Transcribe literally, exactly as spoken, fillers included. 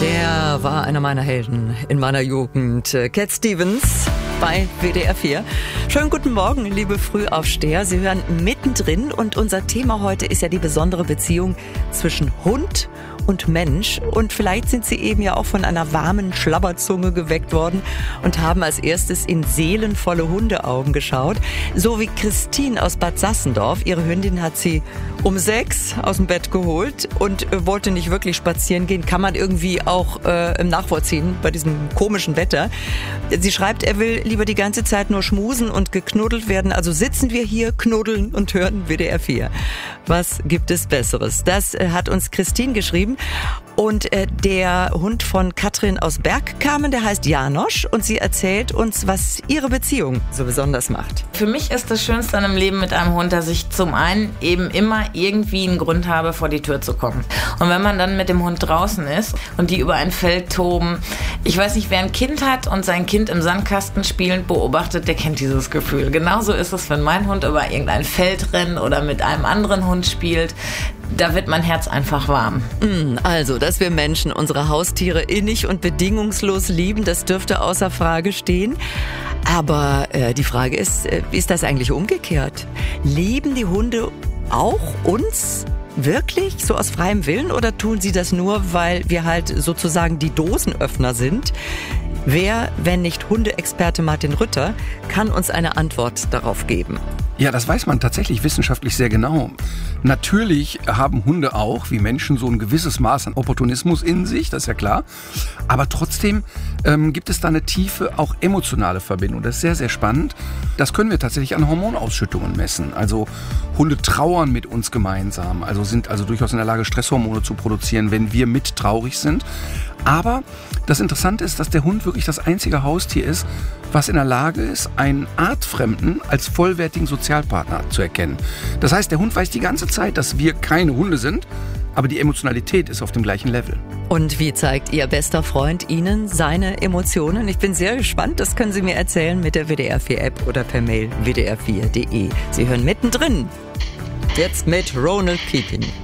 Der war einer meiner Helden in meiner Jugend. Cat Stevens bei W D R vier. Schönen guten Morgen, liebe Frühaufsteher. Sie hören mittendrin und unser Thema heute ist ja die besondere Beziehung zwischen Hund und Mensch. Und vielleicht sind Sie eben ja auch von einer warmen Schlabberzunge geweckt worden und haben als erstes in seelenvolle Hundeaugen geschaut. So wie Christine aus Bad Sassendorf. Ihre Hündin hat sie um sechs aus dem Bett geholt und wollte nicht wirklich spazieren gehen. Kann man irgendwie auch äh, nachvollziehen bei diesem komischen Wetter. Sie schreibt, er will lieber die ganze Zeit nur schmusen und geknuddelt werden. Also sitzen wir hier, knuddeln und hören W D R vier. Was gibt es Besseres? Das äh, hat uns Christine geschrieben. Und äh, der Hund von Katrin aus Bergkamen, der heißt Janosch und sie erzählt uns, was ihre Beziehung so besonders macht. Für mich ist das Schönste an einem Leben mit einem Hund, dass ich zum einen eben immer irgendwie einen Grund habe, vor die Tür zu kommen. Und wenn man dann mit dem Hund draußen ist und die über ein Feld toben, ich weiß nicht, wer ein Kind hat und sein Kind im Sandkasten spielend beobachtet, der kennt dieses Gefühl. Genauso ist es, wenn mein Hund über irgendein Feld rennt oder mit einem anderen Hund spielt. Da wird mein Herz einfach warm. Also, dass wir Menschen unsere Haustiere innig und bedingungslos lieben, das dürfte außer Frage stehen. Aber äh, die Frage ist, äh, ist das eigentlich umgekehrt? Lieben die Hunde auch uns wirklich so aus freiem Willen oder tun sie das nur, weil wir halt sozusagen die Dosenöffner sind? Wer, wenn nicht Hundeexperte Martin Rütter, kann uns eine Antwort darauf geben? Ja, das weiß man tatsächlich wissenschaftlich sehr genau. Natürlich haben Hunde auch, wie Menschen, so ein gewisses Maß an Opportunismus in sich, das ist ja klar. Aber trotzdem ähm, gibt es da eine tiefe, auch emotionale Verbindung. Das ist sehr, sehr spannend. Das können wir tatsächlich an Hormonausschüttungen messen. Also Hunde trauern mit uns gemeinsam, also sind also durchaus in der Lage, Stresshormone zu produzieren, wenn wir mit traurig sind. Aber das Interessante ist, dass der Hund wirklich das einzige Haustier ist, was in der Lage ist, einen Artfremden als vollwertigen Sozialpartner zu erkennen. Das heißt, der Hund weiß die ganze Zeit, dass wir keine Hunde sind, aber die Emotionalität ist auf dem gleichen Level. Und wie zeigt Ihr bester Freund Ihnen seine Emotionen? Ich bin sehr gespannt, das können Sie mir erzählen mit der W D R vier App oder per Mail w d r vier punkt d e. Sie hören mittendrin, jetzt mit Ronald Keating.